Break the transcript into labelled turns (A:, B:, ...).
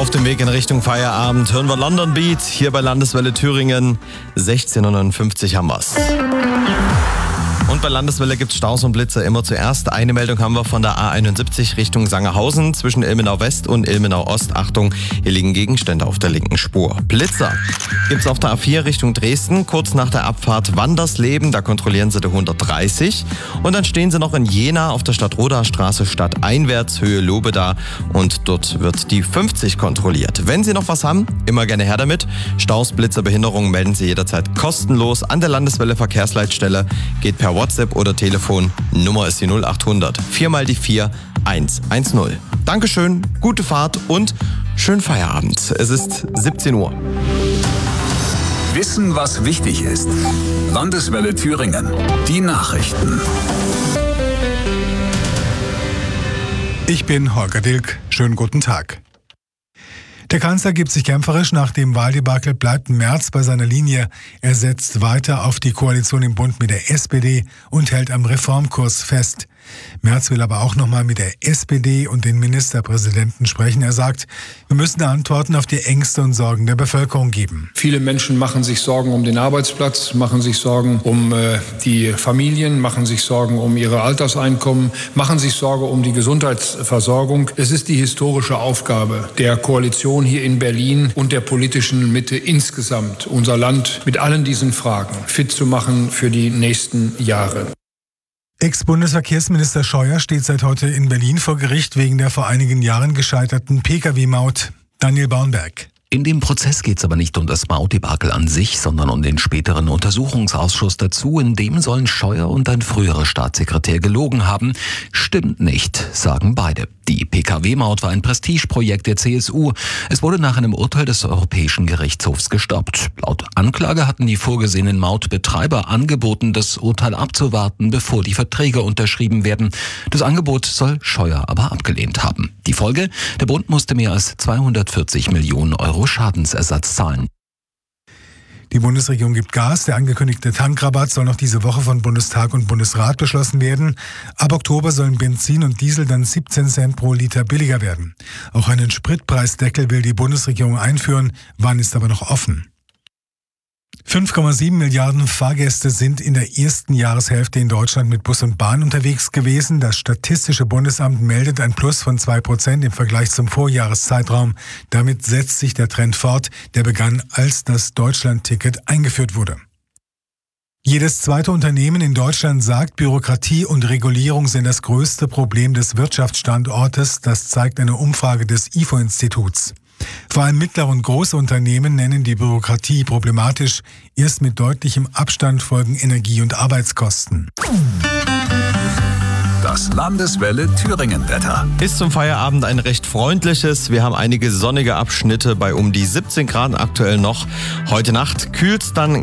A: Auf dem Weg in Richtung Feierabend hören wir London Beat hier bei Landeswelle Thüringen. 16:59 haben wir's. Und bei Landeswelle gibt's Staus und Blitzer immer zuerst. Eine Meldung haben wir von der A71 Richtung Sangerhausen zwischen Ilmenau West und Ilmenau Ost. Achtung, hier liegen Gegenstände auf der linken Spur. Blitzer gibt's auf der A4 Richtung Dresden, kurz nach der Abfahrt Wandersleben. Da kontrollieren sie die 130. Und dann stehen sie noch in Jena auf der Stadtroda-Straße stadteinwärts, Höhe Lobeda. Und dort wird die 50 kontrolliert. Wenn Sie noch was haben, immer gerne her damit. Staus, Blitzer, Behinderungen melden Sie jederzeit kostenlos an der Landeswelle Verkehrsleitstelle. Geht per WhatsApp oder Telefon. Nummer ist die 0800 4 mal die 4 110. Dankeschön, gute Fahrt und schönen Feierabend. Es ist 17 Uhr.
B: Wissen, was wichtig ist. Landeswelle Thüringen. Die Nachrichten.
C: Ich bin Holger Dilk. Schönen guten Tag. Der Kanzler gibt sich kämpferisch. Nach dem Wahldebakel bleibt Merz bei seiner Linie. Er setzt weiter auf die Koalition im Bund mit der SPD und hält am Reformkurs fest. Merz will aber auch nochmal mit der SPD und den Ministerpräsidenten sprechen. Er sagt, wir müssen Antworten auf die Ängste und Sorgen der Bevölkerung geben.
D: Viele Menschen machen sich Sorgen um den Arbeitsplatz, machen sich Sorgen um die Familien, machen sich Sorgen um ihre Alterseinkommen, machen sich Sorgen um die Gesundheitsversorgung. Es ist die historische Aufgabe der Koalition hier in Berlin und der politischen Mitte insgesamt, unser Land mit allen diesen Fragen fit zu machen für die nächsten Jahre.
C: Ex-Bundesverkehrsminister Scheuer steht seit heute in Berlin vor Gericht wegen der vor einigen Jahren gescheiterten Pkw-Maut. Daniel Baunberg.
E: In dem Prozess geht es aber nicht um das Mautdebakel an sich, sondern um den späteren Untersuchungsausschuss dazu. In dem sollen Scheuer und ein früherer Staatssekretär gelogen haben. Stimmt nicht, sagen beide. Die Pkw-Maut war ein Prestigeprojekt der CSU. Es wurde nach einem Urteil des Europäischen Gerichtshofs gestoppt. Laut Anklage hatten die vorgesehenen Mautbetreiber angeboten, das Urteil abzuwarten, bevor die Verträge unterschrieben werden. Das Angebot soll Scheuer aber abgelehnt haben. Die Folge? Der Bund musste mehr als 240 Millionen Euro Schadensersatz zahlen.
C: Die Bundesregierung gibt Gas. Der angekündigte Tankrabatt soll noch diese Woche von Bundestag und Bundesrat beschlossen werden. Ab Oktober sollen Benzin und Diesel dann 17 Cent pro Liter billiger werden. Auch einen Spritpreisdeckel will die Bundesregierung einführen. Wann ist aber noch offen. 5,7 Milliarden Fahrgäste sind in der ersten Jahreshälfte in Deutschland mit Bus und Bahn unterwegs gewesen. Das Statistische Bundesamt meldet ein Plus von 2% im Vergleich zum Vorjahreszeitraum. Damit setzt sich der Trend fort, der begann, als das Deutschland-Ticket eingeführt wurde. Jedes zweite Unternehmen in Deutschland sagt, Bürokratie und Regulierung sind das größte Problem des Wirtschaftsstandortes. Das zeigt eine Umfrage des IFO-Instituts. Vor allem mittlere und große Unternehmen nennen die Bürokratie problematisch. Erst mit deutlichem Abstand folgen Energie- und Arbeitskosten.
B: Das Landeswelle Thüringen-Wetter.
A: Ist zum Feierabend ein recht freundliches. Wir haben einige sonnige Abschnitte bei um die 17 Grad aktuell noch. Heute Nacht kühlt's dann